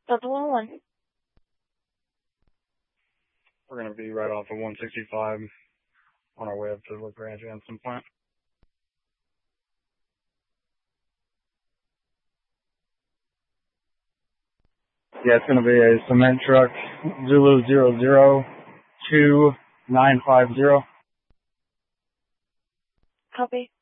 Delta 101. We're going to be right off of 165 on our way up to the La Grande Jansen plant. Yeah, it's going to be a cement truck, Zulu 002-950. Copy.